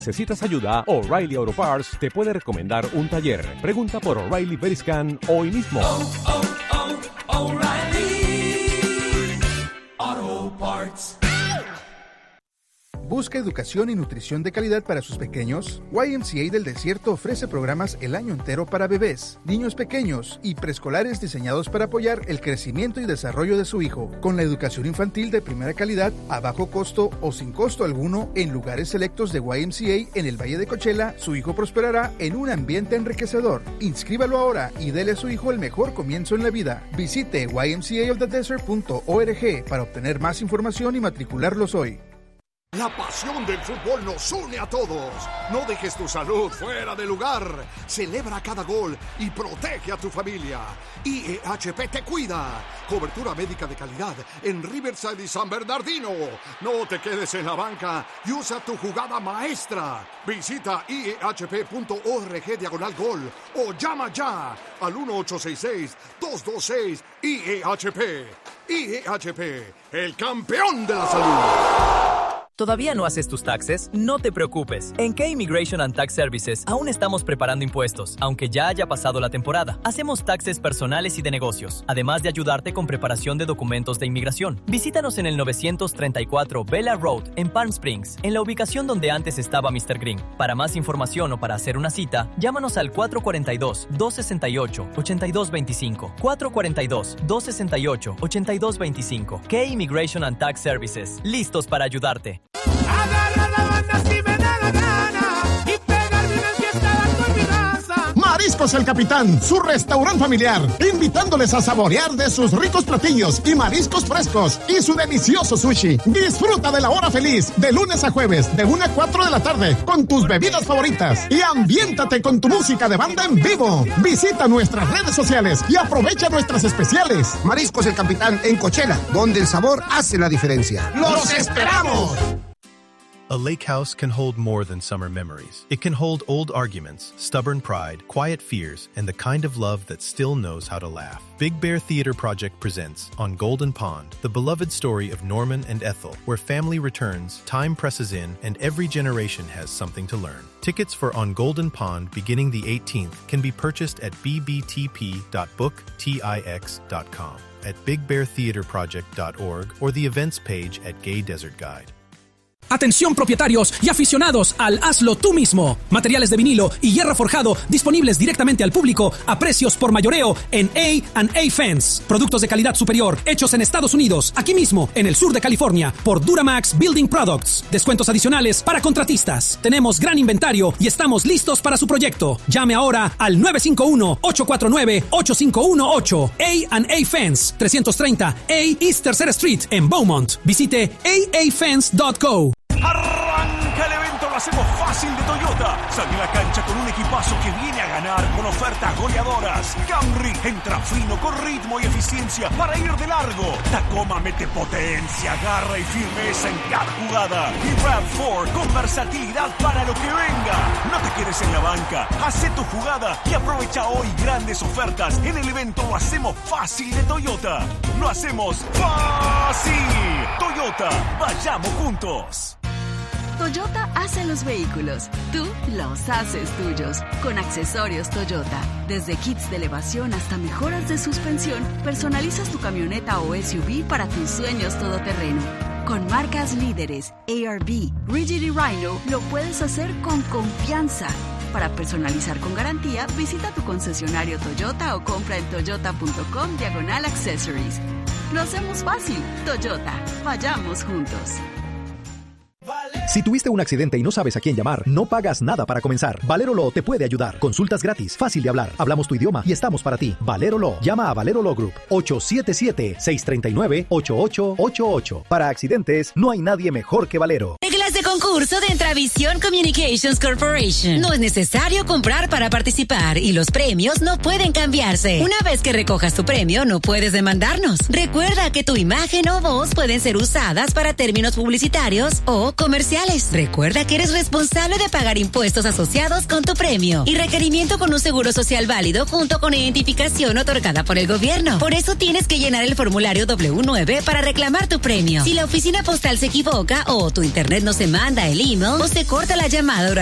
¿Necesitas ayuda? O'Reilly Auto Parts te puede recomendar un taller. Pregunta por O'Reilly Veriscan hoy mismo. O'Reilly Auto Parts. ¿Busca educación y nutrición de calidad para sus pequeños? YMCA del Desierto ofrece programas el año entero para bebés, niños pequeños y preescolares diseñados para apoyar el crecimiento y desarrollo de su hijo. Con la educación infantil de primera calidad, a bajo costo o sin costo alguno, en lugares selectos de YMCA en el Valle de Coachella, su hijo prosperará en un ambiente enriquecedor. Inscríbalo ahora y dele a su hijo el mejor comienzo en la vida. Visite ymcaofthedesert.org para obtener más información y matricularlos hoy. La pasión del fútbol nos une a todos. No dejes tu salud fuera de lugar. Celebra cada gol y protege a tu familia. IEHP te cuida. Cobertura médica de calidad en Riverside y San Bernardino. No te quedes en la banca y usa tu jugada maestra. Visita IEHP.org/gol o llama ya al 1-866-226-IEHP. IEHP, el campeón de la salud. ¿Todavía no haces tus taxes? No te preocupes. En K-Immigration and Tax Services aún estamos preparando impuestos, aunque ya haya pasado la temporada. Hacemos taxes personales y de negocios, además de ayudarte con preparación de documentos de inmigración. Visítanos en el 934 Bella Road, en Palm Springs, en la ubicación donde antes estaba Mr. Green. Para más información o para hacer una cita, llámanos al 442-268-8225. 442-268-8225. K-Immigration and Tax Services. Listos para ayudarte. Agarra la banda si me da la gana y pegarme una fiesta con mi raza. Mariscos El Capitán, su restaurante familiar, invitándoles a saborear de sus ricos platillos y mariscos frescos y su delicioso sushi. Disfruta de la hora feliz de lunes a jueves de 1 a 4 de la tarde con tus bebidas favoritas y ambiéntate con tu música de banda en vivo. Visita nuestras redes sociales y aprovecha nuestras especiales. Mariscos El Capitán en Coachella, donde el sabor hace la diferencia. ¡Los esperamos! A lake house can hold more than summer memories. It can hold old arguments, stubborn pride, quiet fears, and the kind of love that still knows how to laugh. Big Bear Theater Project presents On Golden Pond, the beloved story of Norman and Ethel, where family returns, time presses in, and every generation has something to learn. Tickets for On Golden Pond beginning the 18th can be purchased at bbtp.booktix.com, at bigbeartheaterproject.org, or the events page at Gay Desert Guide. Atención propietarios y aficionados al hazlo tú mismo. Materiales de vinilo y hierro forjado disponibles directamente al público a precios por mayoreo en A&A Fence. Productos de calidad superior hechos en Estados Unidos, aquí mismo en el sur de California por Duramax Building Products. Descuentos adicionales para contratistas. Tenemos gran inventario y estamos listos para su proyecto. Llame ahora al 951-849-8518. A&A Fence, 330 A East 3rd Street en Beaumont. Visite aafence.co. Arranca el evento, lo hacemos fácil de Toyota. Sale a la cancha con un equipazo que viene a ganar con ofertas goleadoras. Camry entra fino con ritmo y eficiencia para ir de largo. Tacoma mete potencia, garra y firmeza en cada jugada. Y RAV4 con versatilidad para lo que venga. No te quedes en la banca, hace tu jugada y aprovecha hoy grandes ofertas en el evento Lo hacemos fácil de Toyota. Lo hacemos fácil. Toyota, vayamos juntos. Toyota hace los vehículos, tú los haces tuyos. Con accesorios Toyota, desde kits de elevación hasta mejoras de suspensión, personalizas tu camioneta o SUV para tus sueños todoterreno. Con marcas líderes, ARB, Rigid y Rhino, lo puedes hacer con confianza. Para personalizar con garantía, visita tu concesionario Toyota o compra en toyota.com/accessories. Lo hacemos fácil. Toyota, vayamos juntos. Si tuviste un accidente y no sabes a quién llamar, no pagas nada para comenzar. Valero Law te puede ayudar. Consultas gratis, fácil de hablar. Hablamos tu idioma y estamos para ti. Valero Law. Llama a Valero Law Group 877-639-8888. Para accidentes, no hay nadie mejor que Valero. Reglas de concurso de Entravisión Communications Corporation. No es necesario comprar para participar y los premios no pueden cambiarse. Una vez que recojas tu premio, no puedes demandarnos. Recuerda que tu imagen o voz pueden ser usadas para términos publicitarios o comerciales. Recuerda que eres responsable de pagar impuestos asociados con tu premio y requerimiento con un seguro social válido junto con identificación otorgada por el gobierno. Por eso tienes que llenar el formulario W9 para reclamar tu premio. Si la oficina postal se equivoca o tu internet no se se manda el email o se corta la llamada